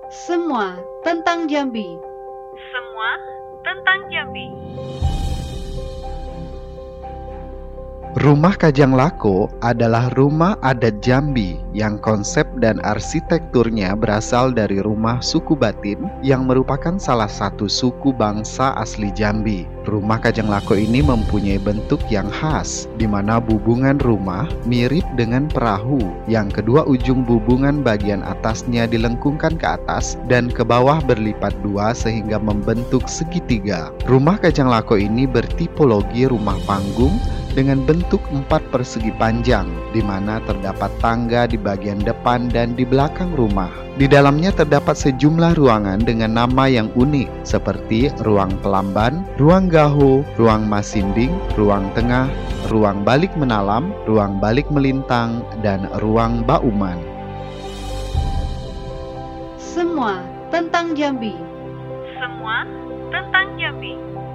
Semua tentang Jambi. Semua tentang Jambi. Rumah Kajang Lako adalah rumah adat Jambi yang konsep dan arsitekturnya berasal dari rumah suku Batin yang merupakan salah satu suku bangsa asli Jambi. Rumah Kajang Lako ini mempunyai bentuk yang khas, di mana bubungan rumah mirip dengan perahu, yang kedua ujung bubungan bagian atasnya dilengkungkan ke atas dan ke bawah berlipat dua sehingga membentuk segitiga. Rumah Kajang Lako ini bertipologi rumah panggung dengan bentuk 4 persegi panjang, di mana terdapat tangga di bagian depan dan di belakang rumah. Di dalamnya terdapat sejumlah ruangan dengan nama yang unik, seperti ruang pelamban, ruang gaho, ruang masinding, ruang tengah, ruang balik menalam, ruang balik melintang, dan ruang bauman. Semua tentang Jambi. Semua tentang Jambi.